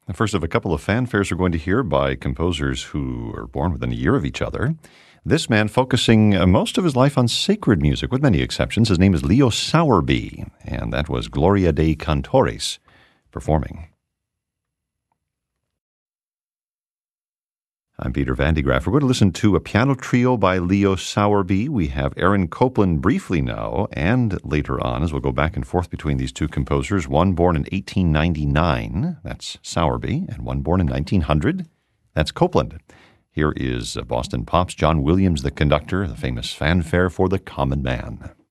The first of a couple of fanfares we're going to hear by composers who are born within a year of each other. This man focusing most of his life on sacred music, with many exceptions. His name is Leo Sowerby, and that was Gloria Dei Cantores performing. I'm Peter Van de Graaff. We're going to listen to a piano trio by Leo Sowerby. We have Aaron Copland briefly now, and later on, as we'll go back and forth between these two composers, one born in 1899, that's Sowerby, and one born in 1900, that's Copland. Here is Boston Pop's John Williams, the conductor, the famous fanfare for the common man.